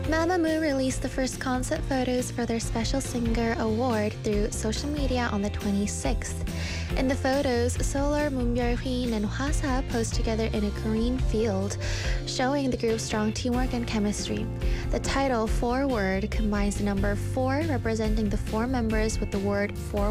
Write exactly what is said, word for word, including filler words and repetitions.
Mamamoo released the first concept photos for their Special Singer award through social media on the twenty-sixth. In the photos, Solar, Moonbyul-hwin, and Hwasa pose together in a green field, showing the group's strong teamwork and chemistry. The title, Four Word, combines the number four representing the four members with the word for